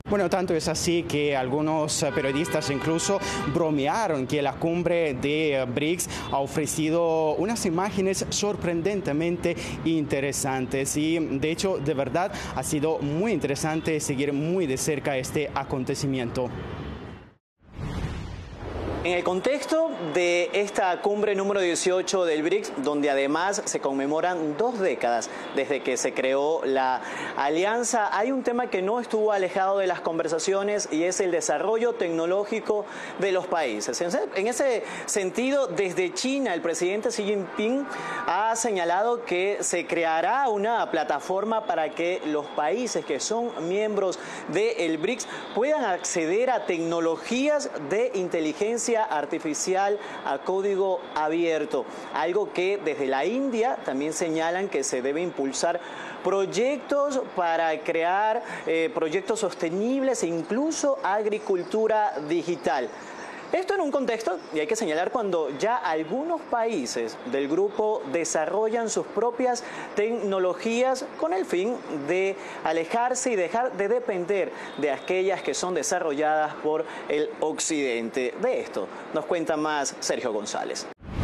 Bueno, tanto es así que algunos periodistas incluso bromearon que la cumbre de BRICS ha ofrecido unas imágenes sorprendentemente interesantes y de hecho de verdad ha sido muy interesante seguir muy de cerca este acontecimiento. En el contexto de esta cumbre número 18 del BRICS, donde además se conmemoran 2 décadas desde que se creó la alianza, hay un tema que no estuvo alejado de las conversaciones y es el desarrollo tecnológico de los países. En ese sentido, desde China, el presidente Xi Jinping ha señalado que se creará una plataforma para que los países que son miembros del BRICS puedan acceder a tecnologías de inteligencia artificial a código abierto, algo que desde la India también señalan que se debe impulsar proyectos para crear proyectos sostenibles e incluso agricultura digital. Esto en un contexto, y hay que señalar, cuando ya algunos países del grupo desarrollan sus propias tecnologías con el fin de alejarse y dejar de depender de aquellas que son desarrolladas por el occidente. De esto nos cuenta más Sergio González.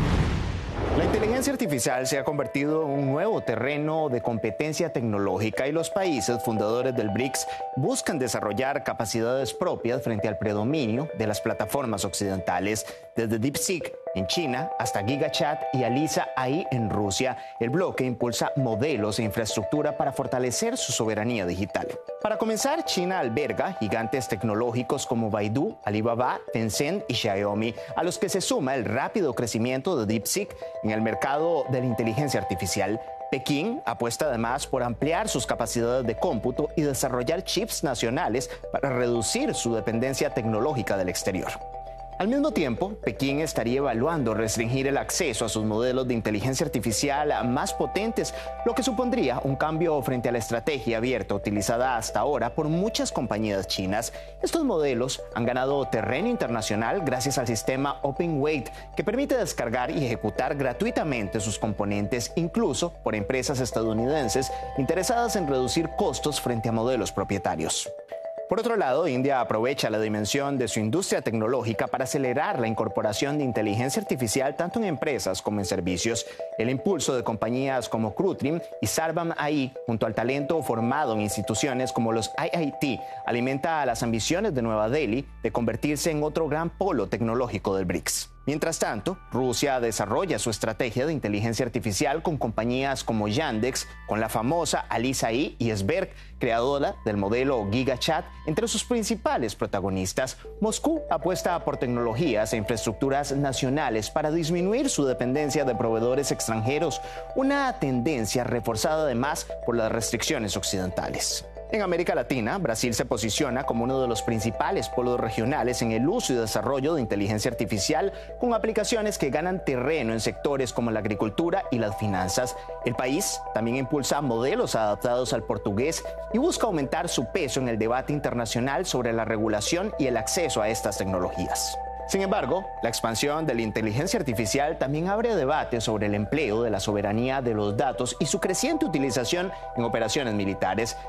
La inteligencia artificial se ha convertido en un nuevo terreno de competencia tecnológica y los países fundadores del BRICS buscan desarrollar capacidades propias frente al predominio de las plataformas occidentales, desde DeepSeek en China hasta GigaChat y Alisa AI en Rusia. El bloque impulsa modelos e infraestructura para fortalecer su soberanía digital. Para comenzar, China alberga gigantes tecnológicos como Baidu, Alibaba, Tencent y Xiaomi, a los que se suma el rápido crecimiento de DeepSeek en el mercado de la inteligencia artificial. Pekín apuesta además por ampliar sus capacidades de cómputo y desarrollar chips nacionales para reducir su dependencia tecnológica del exterior. Al mismo tiempo, Pekín estaría evaluando restringir el acceso a sus modelos de inteligencia artificial más potentes, lo que supondría un cambio frente a la estrategia abierta utilizada hasta ahora por muchas compañías chinas. Estos modelos han ganado terreno internacional gracias al sistema OpenWeight, que permite descargar y ejecutar gratuitamente sus componentes, incluso por empresas estadounidenses interesadas en reducir costos frente a modelos propietarios. Por otro lado, India aprovecha la dimensión de su industria tecnológica para acelerar la incorporación de inteligencia artificial tanto en empresas como en servicios. El impulso de compañías como Krutrim y Sarvam AI, junto al talento formado en instituciones como los IIT, alimenta a las ambiciones de Nueva Delhi de convertirse en otro gran polo tecnológico del BRICS. Mientras tanto, Rusia desarrolla su estrategia de inteligencia artificial con compañías como Yandex, con la famosa Alisa AI y Sberk, creadora del modelo GigaChat, entre sus principales protagonistas. Moscú apuesta por tecnologías e infraestructuras nacionales para disminuir su dependencia de proveedores extranjeros, una tendencia reforzada además por las restricciones occidentales. En América Latina, Brasil se posiciona como uno de los principales polos regionales en el uso y desarrollo de inteligencia artificial, con aplicaciones que ganan terreno en sectores como la agricultura y las finanzas. El país también impulsa modelos adaptados al portugués y busca aumentar su peso en el debate internacional sobre la regulación y el acceso a estas tecnologías. Sin embargo, la expansión de la inteligencia artificial también abre debate sobre el empleo de la soberanía de los datos y su creciente utilización en operaciones militares.